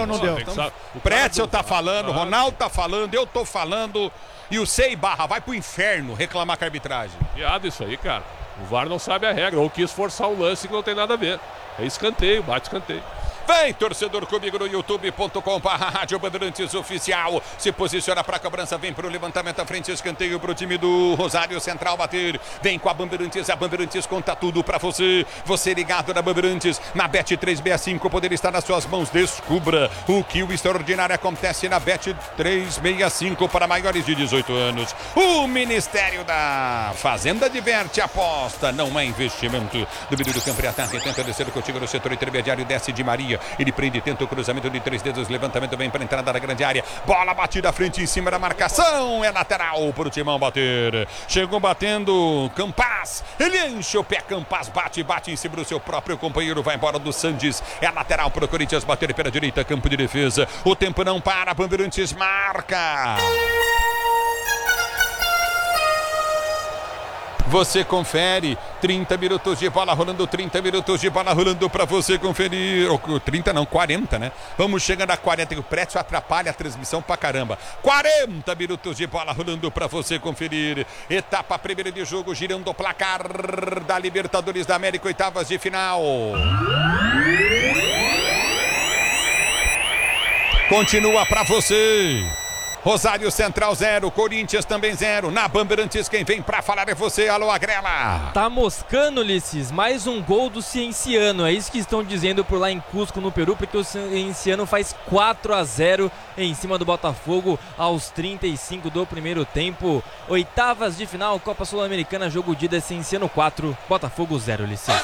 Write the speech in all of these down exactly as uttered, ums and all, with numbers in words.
ou não deu? Então, o Pretzel tá falando, o Ronaldo tá falando, eu tô falando. E o Sei Barra vai pro inferno reclamar com a arbitragem. Piada isso aí, cara. O V A R não sabe a regra, ou quis forçar um lance que não tem nada a ver. É escanteio, bate escanteio. Vem, torcedor, comigo no youtube ponto com barra Rádio Bandeirantes Oficial. Se posiciona para a cobrança, vem para o levantamento à frente, escanteio para o time do Rosário Central bater. Vem com a Bandeirantes, a Bandeirantes conta tudo para você. Você ligado na Bandeirantes, na Bet trezentos e sessenta e cinco, o poder está nas suas mãos. Descubra o que o extraordinário acontece na Bet trezentos e sessenta e cinco para maiores de dezoito anos. O Ministério da Fazenda diverte, aposta, não é investimento. Do meio do campo e ataque, tenta descer contigo no setor intermediário, desce de Maria. Ele prende, tenta o cruzamento de três dedos, levantamento vem para a entrada da grande área, bola batida à frente em cima da marcação, é lateral para o Timão bater. Chegou batendo Campas, ele enche o pé, Campas bate, bate em cima do seu próprio companheiro, vai embora do Sandes, é lateral para o Corinthians bater pela direita, campo de defesa. O tempo não para, Bandeirantes marca. Você confere, trinta minutos de bola rolando, trinta minutos de bola rolando para você conferir. trinta não, quarenta, né? Vamos chegando a quarenta, que o Pretzel atrapalha a transmissão pra caramba. quarenta minutos de bola rolando para você conferir. Etapa primeira de jogo, girando o placar da Libertadores da América, oitavas de final. Continua para você. Rosário Central zero, Corinthians também zero. Na Bandeirantes quem vem pra falar é você, alô Agrela. Tá moscando, Ulisses, mais um gol do Cienciano, é isso que estão dizendo por lá em Cusco, no Peru, porque o Cienciano faz quatro a zero em cima do Botafogo aos trinta e cinco do primeiro tempo. Oitavas de final, Copa Sul-Americana, jogo de ida, Cienciano quatro, Botafogo zero, Ulisses.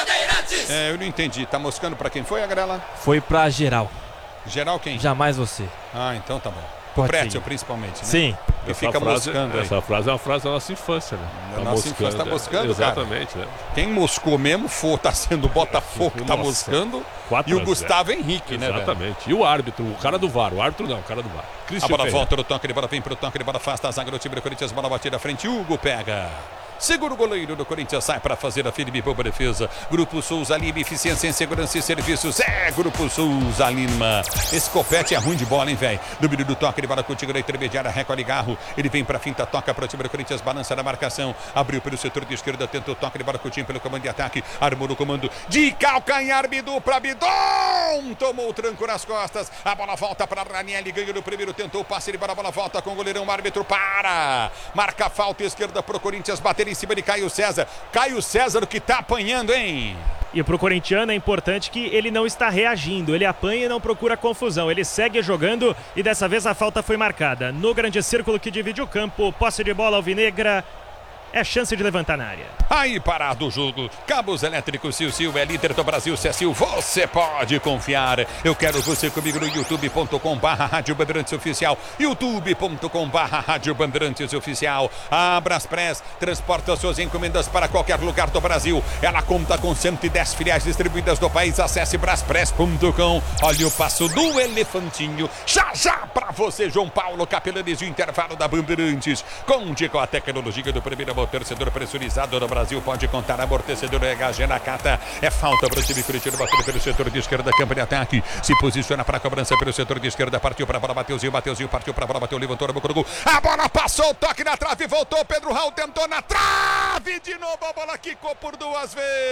É, eu não entendi, tá moscando pra quem foi, Agrela? Foi pra geral. Geral quem? Jamais você. Ah, então tá bom. O Pretzel, principalmente, né? Sim. E fica frase, moscando aí. Essa frase é uma frase da nossa infância, né? Da tá nossa infância tá moscando, é, exatamente, cara. Né? Quem moscou mesmo for, tá sendo o Botafogo que tá moscando. E o Gustavo Henrique, né, exatamente. E o árbitro, o cara do V A R. O árbitro não, o cara do V A R. Cristian a bola Ferreira. Volta no toque de bola, vem pro toque de bola, afasta a zaga do time do Corinthians, bola batida à frente, Hugo pega. Segura o goleiro do Corinthians, sai para fazer a firme boa defesa. Grupo Souza Lima, eficiência em segurança e serviços. É Grupo Souza Lima. Esse copete é ruim de bola, hein, velho? Domínio do toque, ele bola contigo na intermediária, recolhe Garro. Ele vem para finta, toca para o time do Corinthians, balança na marcação. Abriu pelo setor de esquerda, tenta o toque, ele bola contigo pelo comando de ataque. Armou no comando de calcanhar, Bidu para Bidon. Tomou o tranco nas costas. A bola volta para Raniel, ganha no primeiro, tentou o passe, ele bola, a bola volta com o goleirão, o árbitro para. Marca a falta esquerda pro Corinthians, bater em cima de Caio César. Caio César, o que tá apanhando, hein? E pro corintiano é importante que ele não está reagindo, ele apanha e não procura confusão, ele segue jogando e dessa vez a falta foi marcada. No grande círculo que divide o campo, posse de bola alvinegra, é chance de levantar na área. Aí parado o jogo, Cabos Elétricos Sil-Sil é líder do Brasil, Cecil, você pode confiar. Eu quero você comigo no youtube ponto com barra Rádio Bandeirantes Oficial, youtube ponto com barra Rádio Bandeirantes Oficial. A Braspress transporta suas encomendas para qualquer lugar do Brasil. Ela conta com cento e dez filiais distribuídas no país. Acesse braspress ponto com. Olha o passo do elefantinho. Já já pra você, João Paulo Capelanes, o intervalo da Bandeirantes. Conte com a tecnologia do primeiro amortecedor pressurizado do Brasil, pode contar amortecedor H G Nakata. É falta para o time Curitiba, batendo pelo setor de esquerda, campo de ataque, se posiciona para a cobrança pelo setor de esquerda, partiu para a bola, Mateuzinho, Mateuzinho partiu para a bola, bateu, levantou, no gol. A bola passou, toque na trave, voltou, Pedro Raul tentou na trave, de novo a bola quicou por duas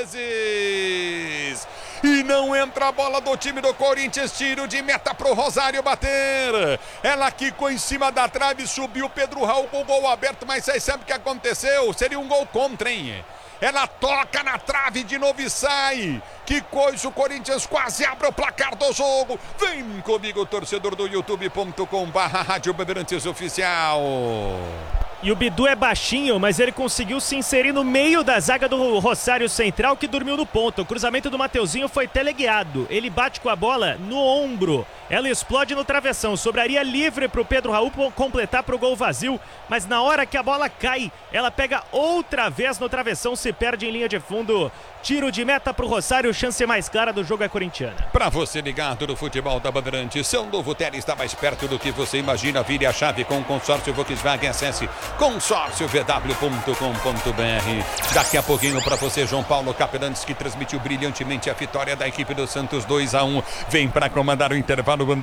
vezes e não entra a bola do time do Corinthians, tiro de meta pro Rosário bater. Ela quicou em cima da trave, subiu Pedro Raul com o gol aberto, mas aí sabe o que aconteceu? Seria um gol contra, hein? Ela toca na trave de novo e sai. Que coisa, o Corinthians quase abre o placar do jogo. Vem comigo, torcedor do youtube ponto com barra Rádio Bandeirantes Oficial. E o Bidu é baixinho, mas ele conseguiu se inserir no meio da zaga do Rosário Central, que dormiu no ponto. O cruzamento do Mateuzinho foi teleguiado. Ele bate com a bola no ombro. Ela explode no travessão. Sobraria livre para o Pedro Raul completar para o gol vazio. Mas na hora que a bola cai, ela pega outra vez no travessão, se perde em linha de fundo. Tiro de meta para o Rosário, chance mais clara do jogo é corintiana. Para você ligado no futebol da Bandeirantes, São Novo Tele está mais perto do que você imagina. Vire a chave com o consórcio Volkswagen. Acesse consórcio v w ponto com ponto b r. Daqui a pouquinho para você, João Paulo Capelanes, que transmitiu brilhantemente a vitória da equipe do Santos dois a um. Vem para comandar o intervalo.